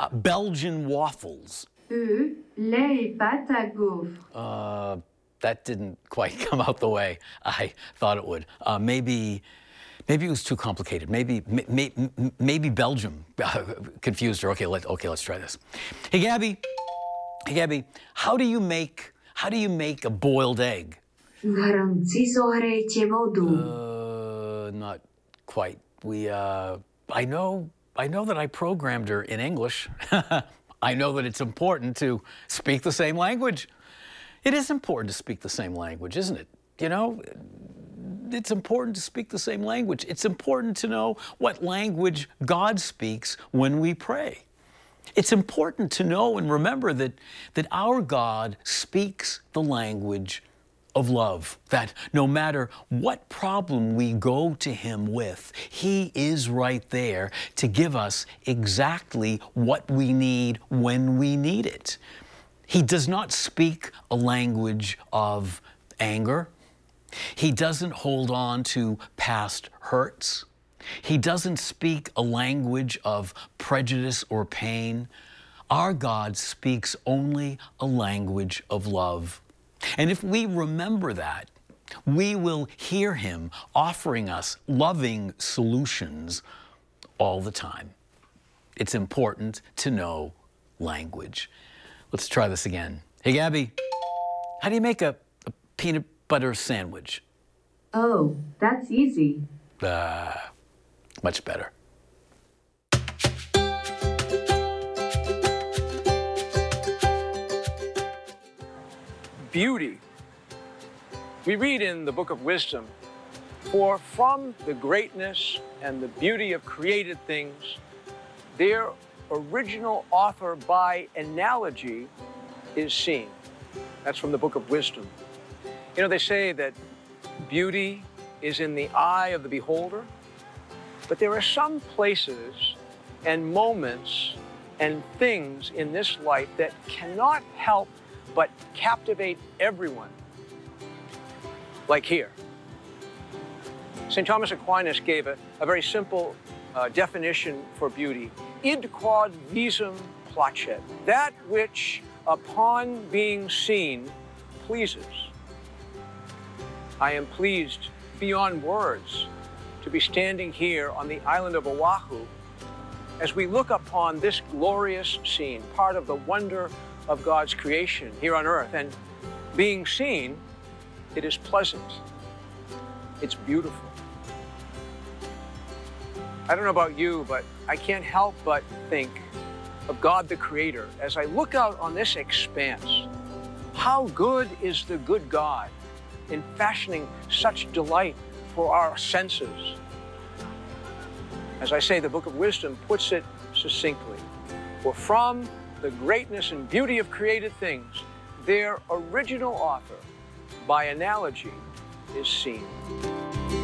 Belgian waffles. E. Lait et pâte à gaufres. That didn't quite come out the way I thought it would. Maybe it was too complicated. Maybe Belgium confused her. Okay, let's try this. Hey, Gabby, how do you make a boiled egg? Hrnci zohrejte vodu. Not quite. I know that I programmed her in English. I know that it's important to speak the same language. It is important to speak the same language, isn't it? You know, it's important to speak the same language. It's important to know what language God speaks when we pray. It's important to know and remember that our God speaks the language of love, that no matter what problem we go to Him with, He is right there to give us exactly what we need when we need it. He does not speak a language of anger. He doesn't hold on to past hurts. He doesn't speak a language of prejudice or pain. Our God speaks only a language of love. And if we remember that, we will hear Him offering us loving solutions all the time. It's important to know language. Let's try this again. Hey, Gabby, how do you make a peanut butter sandwich? Oh, that's easy. Much better. Beauty. We read in the Book of Wisdom, "For from the greatness and the beauty of created things, their original author by analogy is seen." That's from the Book of Wisdom. You know, they say that beauty is in the eye of the beholder, but there are some places and moments and things in this life that cannot help but captivate everyone. Like here. St. Thomas Aquinas gave a very simple definition for beauty. Id quod visum placet, that which upon being seen pleases. I am pleased beyond words to be standing here on the island of Oahu as we look upon this glorious scene, part of the wonder of God's creation here on earth. And being seen, it is pleasant. It's beautiful. I don't know about you, but I can't help but think of God the Creator as I look out on this expanse. How good is the good God in fashioning such delight for our senses? As I say, the Book of Wisdom puts it succinctly. For from the greatness and beauty of created things, their original author, by analogy, is seen.